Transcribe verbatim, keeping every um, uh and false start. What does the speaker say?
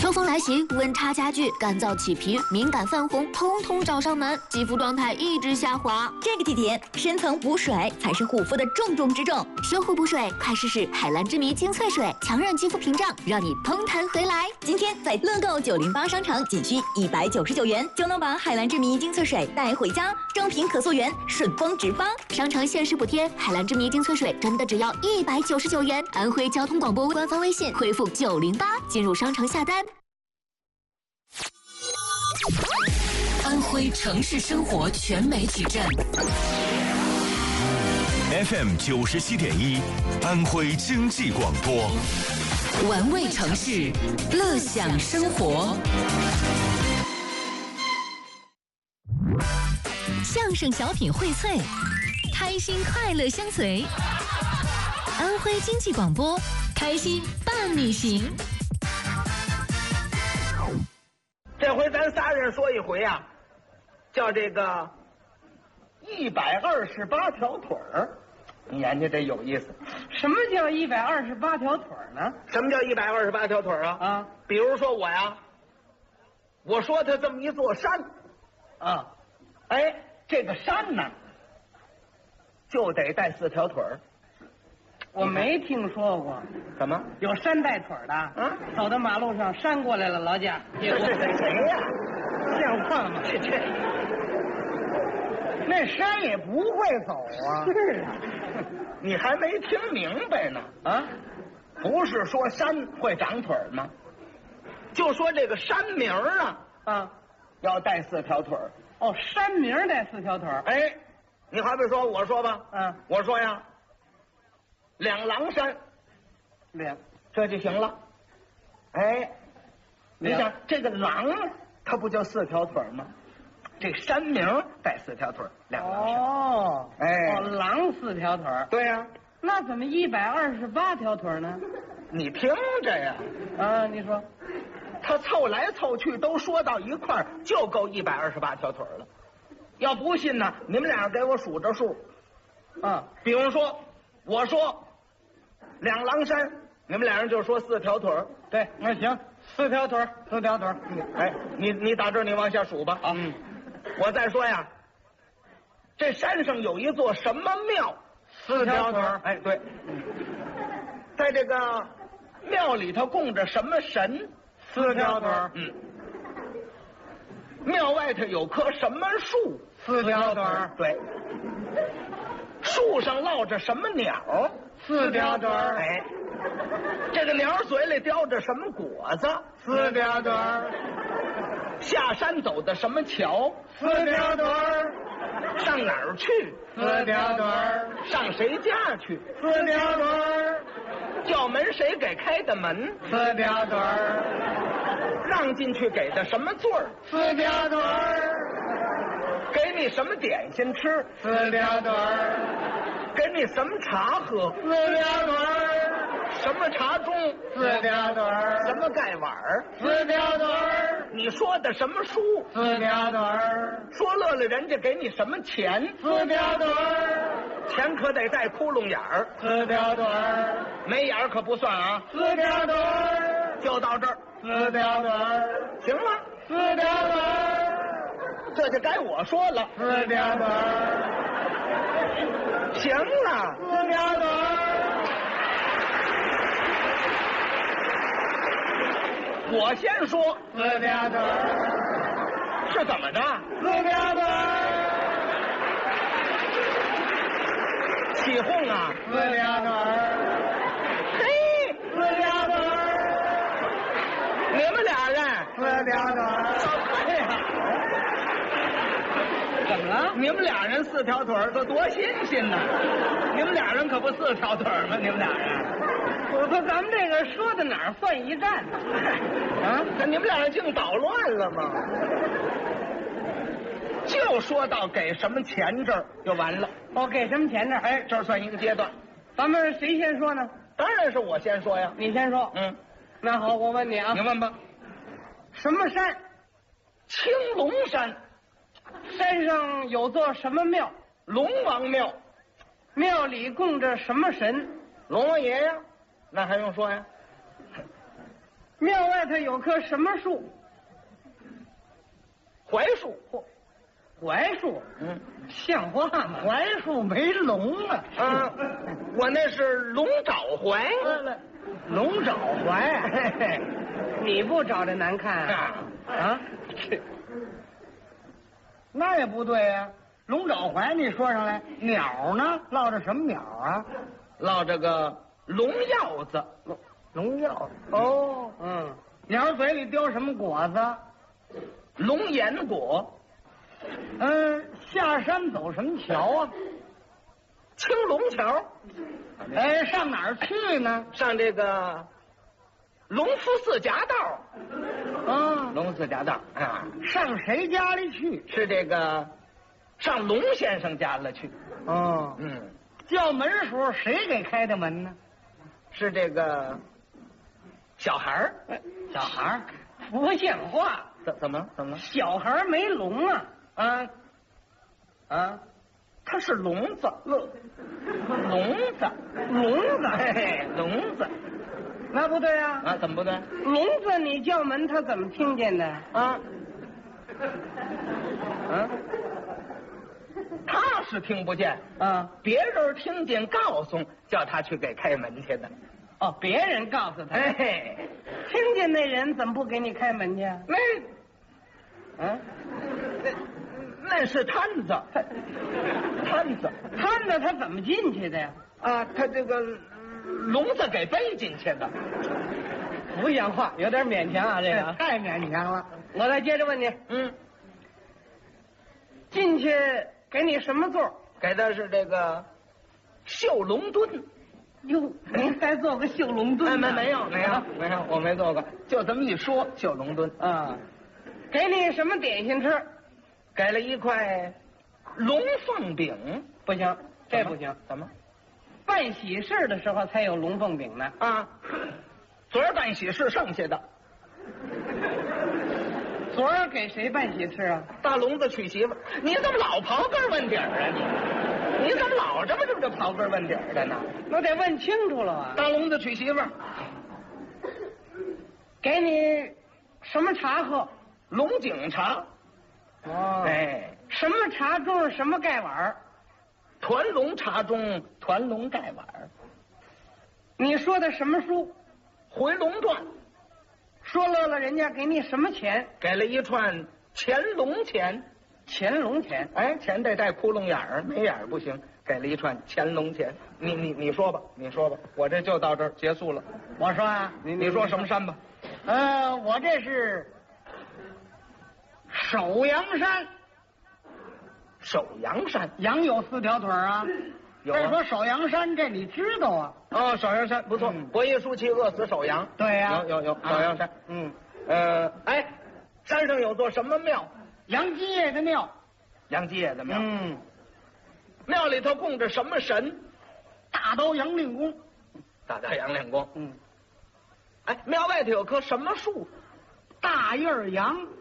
秋风来袭，温差加剧，干燥起皮、敏感泛红，通通找上门，肌肤状态一直下滑。 这个季节，深层补水才是护肤的重中之重。 修护补水，快试试海蓝之谜精粹水，强韧肌肤屏障，让你嘭弹回来。 今天在乐购九零八商城，仅需一百九十九元就能把海蓝之谜精粹水带回家，正品可溯源，顺丰直发。 商城限时补贴，海蓝之谜精粹水真的只要一百九十九元。安徽交通广播官方微信回复九零八进入商城下单。 安徽城市生活全媒体站 F M 九十七点一，安徽经济广播， 玩味城市，乐享生活。相声小品荟萃，开心快乐相随。安徽经济广播，开心伴你行。 这回咱仨人说一回啊，叫这个一百二十八条腿儿，你研究这有意思。 什么叫一百二十八条腿儿呢？ 什么叫一百二十八条腿儿啊？ 啊， 比如说我呀，我说它这么一座山，啊，哎，这个山呢，就得带四条腿儿。 我没听说过， 怎么有山带腿儿的？ 啊， 走到马路上，山过来了，劳驾， 这是谁呀？ 像话吗？ 这这，那山也不会走啊。 是啊， 你还没听明白呢啊？不是说山会长腿儿吗？就说这个山名儿啊啊，要带四条腿儿。 哦，山名带四条腿儿。 哎，你好比说，我说吧， 嗯， 我说呀，两狼山， 两， 这就行了。哎，你想这个狼，它不就四条腿吗？这山名带四条腿，两狼山。 哦， 哎， 哦，狼四条腿儿。 对呀、啊， 那怎么一百二十八条腿呢？ 你听着呀， 啊，你说， 他凑来凑去都说到一块儿，就够一百二十八条腿了。要不信呢，你们俩给我数着数。 啊， 比如说，我说两狼山，你们俩人就说四条腿。 对，那行，四条腿，四条腿。 哎，你你打这儿，你往下数吧。 啊， 嗯，我再说呀，这山上有一座什么庙？ 四条腿。 哎，对，在这个庙里头供着什么神？ 四条腿。 嗯，庙外头有棵什么树？ 四条腿。 对，树上落着什么鸟？ 四条腿。 哎，这个鸟嘴里叼着什么果子？ 四条腿。 下山走的什么桥？ 四条腿。 上哪儿去？ 四条腿。 上谁家去？ 四条腿。 叫门谁给开的门？ 四条腿。 让进去给的什么座儿？ 四条腿。 给你什么点心吃？ 四条腿。 给你什么茶喝？ 四条腿。 什么茶盅？ 四条腿。 什么盖碗？ 四条腿。 你说的什么书？ 四条腿。 说乐了人家给你什么钱？ 四条腿。 钱可得带窟窿眼儿。 四条腿。 没眼儿可不算啊。 四条腿。 就到这儿。 四条腿。 行了。 四条腿。 这就该我说了。 四条腿。 行了。 四条腿。 我先说。 四条腿。 是怎么着？ 四条腿。 起哄啊！ 四条腿。 嘿， 四条腿。 你们俩人四条腿。 哎呀， 怎么了？ 你们俩人四条腿儿，这多新鲜呐！你们俩人可不四条腿儿吗？你们俩人。 我说咱们这个说到哪儿算一站呢？ 啊，那你们俩人净捣乱了吗？就说到给什么钱这儿就完了。 哦，给什么钱这儿？ 哎，这儿算一个阶段。 咱们谁先说呢？ 当然是我先说呀。 你先说。 嗯， 那好，我问你啊， 你问吧。 什么山？ 青龙山。 山上有座什么庙？ 龙王庙。 庙里供着什么神？ 龙王爷呀，那还用说呀？ 庙外头有棵什么树？ 槐树。 槐树。 嗯， 像话吗？槐树没龙啊。 啊，我那是龙爪槐。 龙爪槐。嘿嘿，你不找着难看啊？啊？那也不对呀、啊。龙爪槐你说上来，鸟呢？落着什么鸟啊？ 落着个龙药子。 龙龙药哦，嗯，鸟嘴里叼什么果子？ 龙眼果。 嗯，下山走什么桥啊？ 青龙桥。 哎，上哪儿去呢？ 上这个隆福寺夹道。 啊， 隆福寺夹道啊。 上谁家里去？ 是这个上龙先生家了去。 哦， 嗯， 叫门时候谁给开的门呢？ 是这个小孩儿。 小孩儿不像话。 怎怎么怎么了？ 小孩儿没聋啊？ 啊啊，他是聋子。聋子， 聋子， 嘿嘿，聋子。 那不对啊！ 啊，怎么不对？ 聋子你叫门他怎么听见的？ 啊，嗯，他是听不见啊， 别人听见告诉叫他去给开门去的。 哦，别人告诉他。 嘿嘿， 听见那人怎么不给你开门去？ 那，嗯，那那是摊子，摊子， 摊子他怎么进去的呀？ 啊，他这个笼子给背进去的。 不像话，有点勉强啊，这个太勉强了。 我再接着问你， 嗯， 进去给你什么座？ 给的是这个绣龙墩。 哟，您还做个绣龙墩？ 哎，没没有没有没有，我没做过，就这么一说，绣龙墩啊。给你什么点心吃？ 给了一块龙凤饼。 不行，这不行。 怎么？ 办喜事的时候才有龙凤饼呢。 啊，昨儿办喜事剩下的。 昨儿给谁办喜事啊？ 大笼子娶媳妇。你怎么老刨根问底儿啊你？你怎么老这么这么这刨根问底儿的呢？ 那得问清楚了啊！ 大笼子娶媳妇， 给你什么茶喝？ 龙井茶。 哦， 哎， 什么茶盅？什么盖碗？ 团龙茶盅，团龙盖碗。 你说的什么书？《 回龙传》。 说乐了，人家给你什么钱？ 给了一串乾隆钱。 乾隆钱？ 哎，钱得带窟窿眼儿，没眼儿不行。给了一串乾隆钱。你你你说吧，你说吧，我这就到这儿结束了。 我说啊， 你你说什么山吧？ 呃，我这是首阳山。 首阳山， 羊有四条腿啊。 有啊。 再说首阳山，这你知道啊？ 哦，首阳山不错。 嗯、 伯夷叔齐饿死首阳。 对呀、 啊，有有有首阳山。啊、 嗯， 呃，哎，山上有座什么庙？ 杨继业的庙。 杨继业的庙。 嗯。 庙里头供着什么神？ 大刀杨令公。 大刀杨令公。 嗯。 哎，庙外头有棵什么树？ 大叶杨。